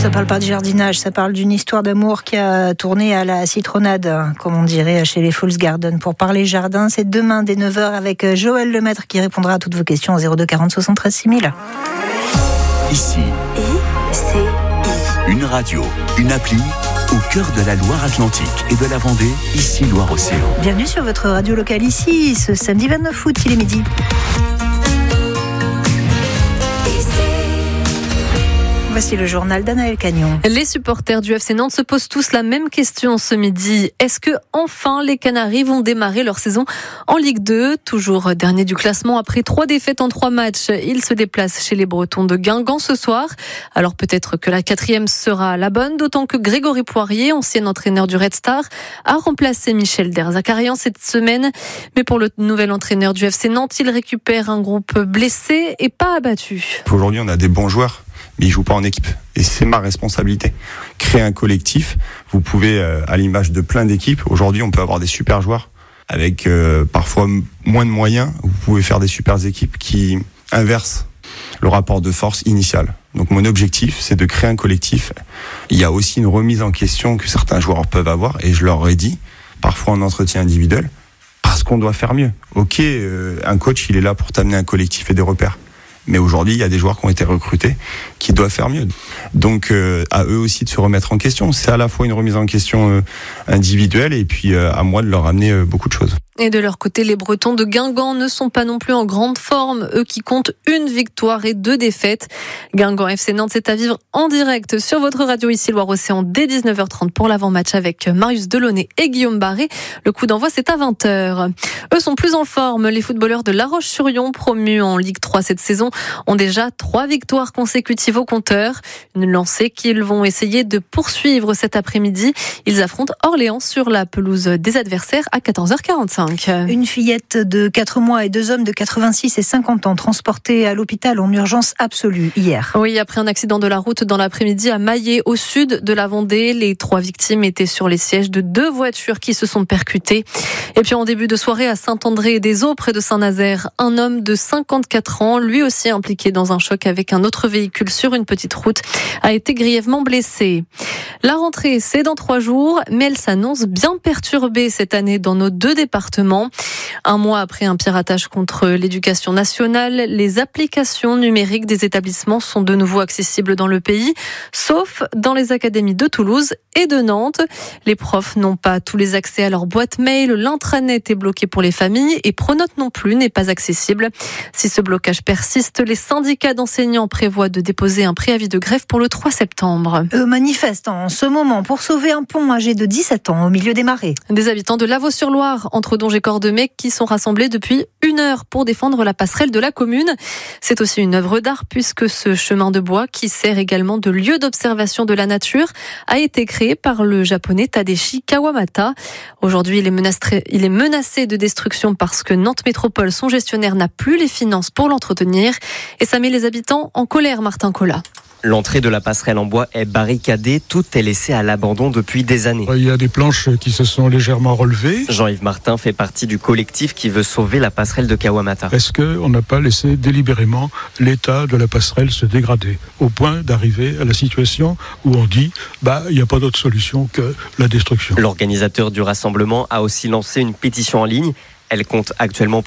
Ça parle pas de jardinage, ça parle d'une histoire d'amour qui a tourné à la citronnade, comme on dirait chez les Fools Garden. Pour parler jardin, c'est demain dès 9h avec Joël Lemaître qui répondra à toutes vos questions au 02 40 73 6000. Ici, une radio, une appli au cœur de la Loire-Atlantique et de la Vendée, ici Loire-Océan. Bienvenue sur votre radio locale ici, ce samedi 29 août, il est midi. Voici le journal d'Anaël Cagnon. Les supporters du FC Nantes se posent tous la même question ce midi. Est-ce que enfin les Canaries vont démarrer leur saison en Ligue 2 ? Toujours dernier du classement après 3 défaites en 3 matchs. Ils se déplacent chez les Bretons de Guingamp ce soir. Alors peut-être que la 4e sera la bonne, d'autant que Grégory Poirier, ancien entraîneur du Red Star, a remplacé Michel Derzakarian cette semaine. Mais pour le nouvel entraîneur du FC Nantes, il récupère un groupe blessé et pas abattu. Aujourd'hui, on a des bons joueurs, mais ils jouent pas en équipe. Et c'est ma responsabilité. Créer un collectif, vous pouvez, à l'image de plein d'équipes, aujourd'hui on peut avoir des super joueurs avec parfois moins de moyens. Vous pouvez faire des super équipes qui inversent le rapport de force initial. Donc mon objectif, c'est de créer un collectif. Il y a aussi une remise en question que certains joueurs peuvent avoir, et je leur ai dit, parfois en entretien individuel, parce qu'on doit faire mieux. Ok, un coach, il est là pour t'amener un collectif et des repères. Mais aujourd'hui, il y a des joueurs qui ont été recrutés qui doivent faire mieux. Donc, à eux aussi de se remettre en question. C'est à la fois une remise en question individuelle et puis à moi de leur amener beaucoup de choses. Et de leur côté, les Bretons de Guingamp ne sont pas non plus en grande forme. Eux qui comptent 1 victoire et 2 défaites. Guingamp FC Nantes, c'est à vivre en direct sur votre radio ici Loire-Océan dès 19h30 pour l'avant-match avec Marius Delaunay et Guillaume Barré. Le coup d'envoi, c'est à 20h. Eux sont plus en forme. Les footballeurs de La Roche-sur-Yon, promus en Ligue 3 cette saison, ont déjà 3 victoires consécutives au compteur. Une lancée qu'ils vont essayer de poursuivre cet après-midi. Ils affrontent Orléans sur la pelouse des adversaires à 14h45. Une fillette de 4 mois et 2 hommes de 86 et 50 ans transportés à l'hôpital en urgence absolue hier. Oui, après un accident de la route dans l'après-midi à Maillé, au sud de la Vendée. Les 3 victimes étaient sur les sièges de 2 voitures qui se sont percutées. Et puis en début de soirée à Saint-André-des-Eaux, près de Saint-Nazaire, un homme de 54 ans, lui aussi impliqué dans un choc avec un autre véhicule sur une petite route, a été grièvement blessé. La rentrée, c'est dans 3 jours, mais elle s'annonce bien perturbée cette année dans nos 2 départements. Un mois après un piratage contre l'éducation nationale, les applications numériques des établissements sont de nouveau accessibles dans le pays, sauf dans les académies de Toulouse et de Nantes. Les profs n'ont pas tous les accès à leur boîte mail, l'intranet est bloqué pour les familles et Pronote non plus n'est pas accessible. Si ce blocage persiste, les syndicats d'enseignants prévoient de déposer un préavis de grève pour le 3 septembre. Eux manifestent en ce moment pour sauver un pont âgé de 17 ans au milieu des marais. Des habitants de Lavaux-sur-Loire, entre Donge et Cordemais, qui sont rassemblés depuis 1 heure pour défendre la passerelle de la commune. C'est aussi une œuvre d'art puisque ce chemin de bois, qui sert également de lieu d'observation de la nature, a été créé par le japonais Tadashi Kawamata. Aujourd'hui, il est menacé de destruction parce que Nantes Métropole, son gestionnaire, n'a plus les finances pour l'entretenir. Et ça met les habitants en colère, Martin Collat. L'entrée de la passerelle en bois est barricadée, tout est laissé à l'abandon depuis des années. Il y a des planches qui se sont légèrement relevées. Jean-Yves Martin fait partie du collectif qui veut sauver la passerelle de Kawamata. Est-ce qu'on n'a pas laissé délibérément l'état de la passerelle se dégrader au point d'arriver à la situation où on dit il n'y a pas d'autre solution que la destruction. L'organisateur du rassemblement a aussi lancé une pétition en ligne. Elle compte actuellement